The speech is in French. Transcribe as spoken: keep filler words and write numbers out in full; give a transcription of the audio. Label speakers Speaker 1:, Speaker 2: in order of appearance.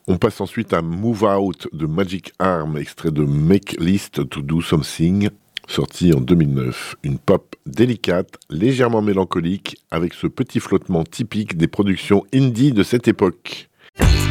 Speaker 1: On passe ensuite à Move Out de Magic Arm, extrait de Make List to Do Something, sorti en deux mille neuf. Une pop délicate, légèrement mélancolique, avec ce petit flottement typique des productions indie de cette époque.